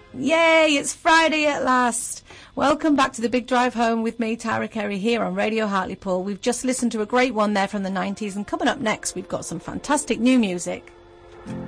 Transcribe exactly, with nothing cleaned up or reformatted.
Yay, it's Friday at last. Welcome back to the Big Drive Home with me, Tara Carey, here on Radio Hartlepool. We've just listened to a great one there from the nineties, and coming up next, we've got some fantastic new music.